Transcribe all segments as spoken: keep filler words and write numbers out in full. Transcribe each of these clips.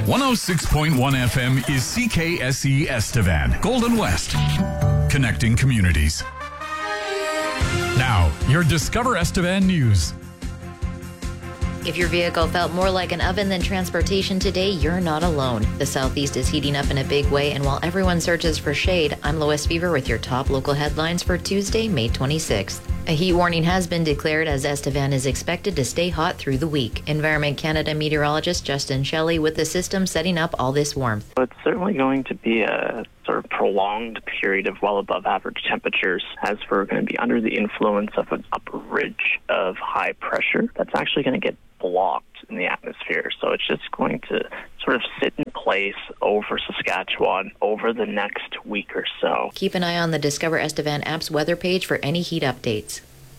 one oh six point one F M is C K S E Estevan, Golden West, connecting communities. Now, your Discover Estevan news. If your vehicle felt more like an oven than transportation today, you're not alone. The Southeast is heating up in a big way, and while everyone searches for shade, I'm Lois Fever with your top local headlines for Tuesday, May twenty-sixth. A heat warning has been declared as Estevan is expected to stay hot through the week. Environment Canada meteorologist Justin Shelley with the system setting up all this warmth. It's certainly going to be a sort of prolonged period of well above average temperatures, as we're going to be under the influence of an upper ridge of high pressure that's actually going to get blocked in the atmosphere. So it's just going to sort of sit in place over Saskatchewan over the next week or so. Keep an eye on the Discover Estevan app's weather page for any heat updates.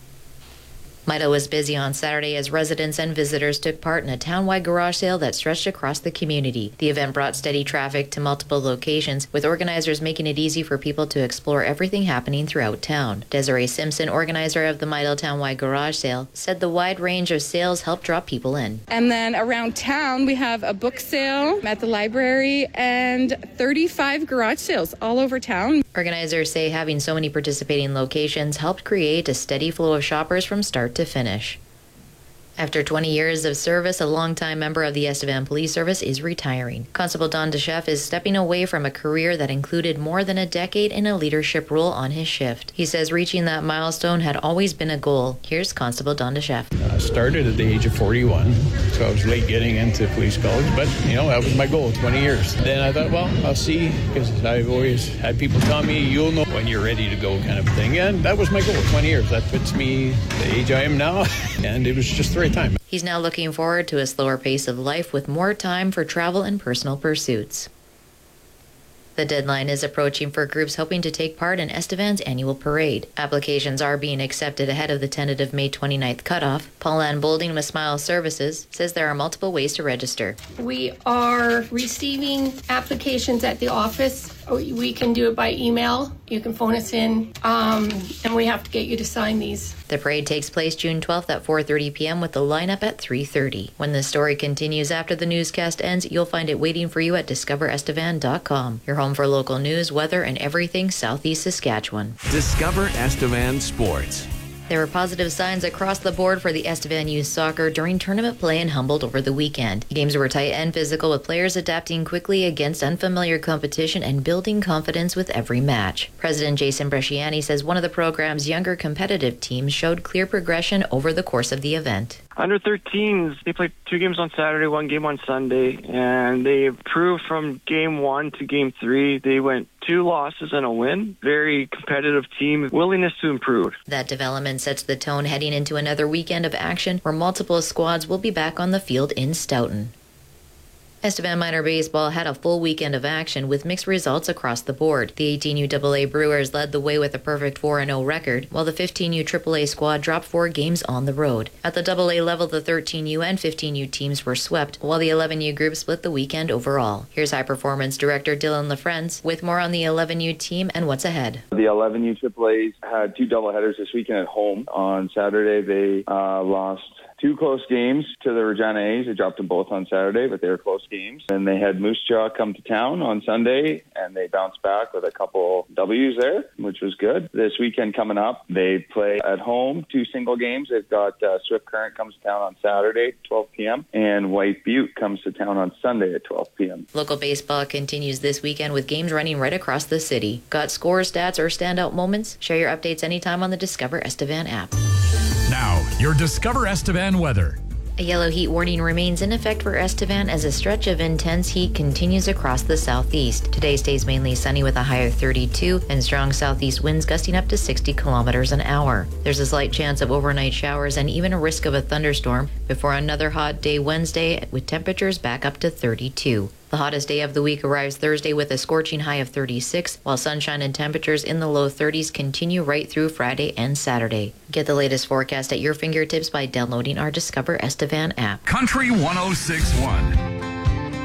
Midale was busy on Saturday as residents and visitors took part in a townwide garage sale that stretched across the community. The event brought steady traffic to multiple locations, with organizers making it easy for people to explore everything happening throughout town. Desiree Simpson, organizer of the Midale Townwide Garage Sale, said the wide range of sales helped draw people in. And then around town, we have a book sale at the library and thirty-five garage sales all over town. Organizers say having so many participating locations helped create a steady flow of shoppers from start to finish. After twenty years of service, a longtime member of the Estevan Police Service is retiring. Constable Don DeChef is stepping away from a career that included more than a decade in a leadership role on his shift. He says reaching that milestone had always been a goal. Here's Constable Don DeChef. I started at the age of forty-one, so I was late getting into police college, but, you know, that was my goal, twenty years. Then I thought, well, I'll see, because I've always had people tell me, you'll know when you're ready to go kind of thing, and that was my goal, twenty years. That puts me the age I am now, and it was just the right time. He's now looking forward to a slower pace of life with more time for travel and personal pursuits. The deadline is approaching for groups hoping to take part in Estevan's annual parade. Applications are being accepted ahead of the tentative May twenty-ninth cutoff. Paul-Ann Bolding with Smile Services says there are multiple ways to register. We are receiving applications at the office. We can do it by email. You can phone us in, um, and we have to get you to sign these. The parade takes place June twelfth at four thirty p.m. with the lineup at three thirty. When the story continues after the newscast ends, you'll find it waiting for you at discover estevan dot com. Your home for local news, weather, and everything Southeast Saskatchewan. Discover Estevan Sports. There were positive signs across the board for the Estevan youth soccer during tournament play in Humboldt over the weekend. Games were tight and physical, with players adapting quickly against unfamiliar competition and building confidence with every match. President Jason Bresciani says one of the program's younger competitive teams showed clear progression over the course of the event. Under thirteens, they played two games on Saturday, one game on Sunday, and they improved from game one to game three. They went two losses and a win. Very competitive team, willingness to improve. That development sets the tone heading into another weekend of action where multiple squads will be back on the field in Stoughton. Estevan Minor Baseball had a full weekend of action with mixed results across the board. The eighteen U double A Brewers led the way with a perfect four and oh record, while the fifteen U triple A squad dropped four games on the road. At the double A level, the thirteen U and fifteen U teams were swept, while the eleven U group split the weekend overall. Here's High Performance Director Dylan LaFrance with more on the eleven U team and what's ahead. The eleven U triple A's had two doubleheaders this weekend at home. On Saturday, they uh, lost two close games to the Regina A's. They dropped them both on Saturday, but they were close games. And they had Moose Jaw come to town on Sunday, and they bounced back with a couple W's there, which was good. This weekend coming up, they play at home, two single games. They've got uh, Swift Current comes to town on Saturday at twelve p.m., and White Butte comes to town on Sunday at twelve p.m. Local baseball continues this weekend with games running right across the city. Got scores, stats, or standout moments? Share your updates anytime on the Discover Estevan app. Now, your Discover Estevan weather. A yellow heat warning remains in effect for Estevan as a stretch of intense heat continues across the southeast. Today stays mainly sunny with a high of thirty-two and strong southeast winds gusting up to sixty kilometers an hour. There's a slight chance of overnight showers and even a risk of a thunderstorm before another hot day Wednesday with temperatures back up to thirty-two. The hottest day of the week arrives Thursday with a scorching high of thirty-six, while sunshine and temperatures in the low thirties continue right through Friday and Saturday. Get the latest forecast at your fingertips by downloading our Discover Estevan app. Country one oh six point one.